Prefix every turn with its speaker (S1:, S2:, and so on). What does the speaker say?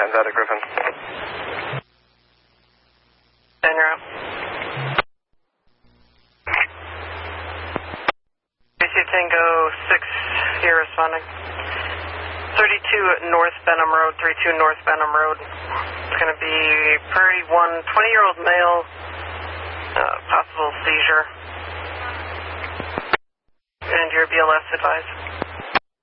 S1: lines out of Griffin.
S2: And you're out. BC Tango 6, you're responding. 32 North Benham Road, 32 North Benham Road. It's going to be Prairie 1, 20-year-old male, possible seizure. And your BLS advised.